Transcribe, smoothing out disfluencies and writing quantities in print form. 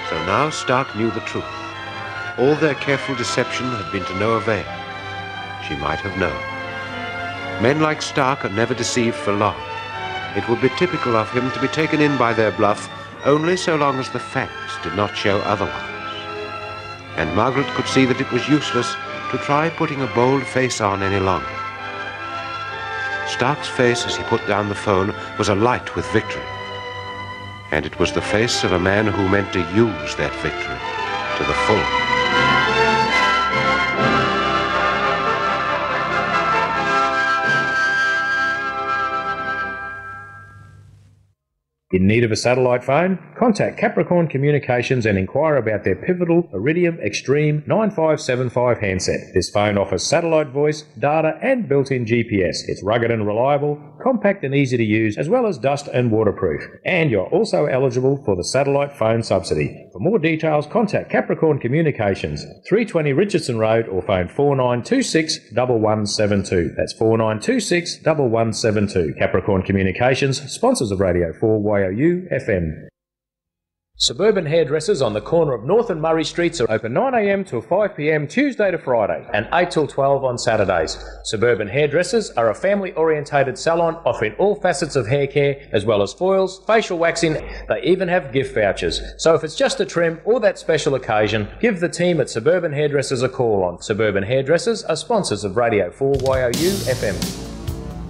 So now Stark knew the truth. All their careful deception had been to no avail. She might have known. Men like Stark are never deceived for long. It would be typical of him to be taken in by their bluff only so long as the facts did not show otherwise. And Margaret could see that it was useless to try putting a bold face on any longer. Stark's face as he put down the phone was alight with victory. And it was the face of a man who meant to use that victory to the full. In need of a satellite phone? Contact Capricorn Communications and inquire about their pivotal Iridium Extreme 9575 handset. This phone offers satellite voice, data and built-in GPS. It's rugged and reliable, compact and easy to use, as well as dust and waterproof. And you're also eligible for the satellite phone subsidy. For more details, contact Capricorn Communications, 320 Richardson Road, or phone 4926 1172. That's 4926 1172. Capricorn Communications, sponsors of Radio 4YOU FM. Suburban Hairdressers on the corner of North and Murray Streets are open 9 a.m. till 5 p.m. Tuesday to Friday and 8 till 12 on Saturdays. Suburban Hairdressers are a family-orientated salon offering all facets of hair care as well as foils, facial waxing. They even have gift vouchers. So if it's just a trim or that special occasion, give the team at Suburban Hairdressers a call on. Suburban Hairdressers are sponsors of Radio 4YOU FM.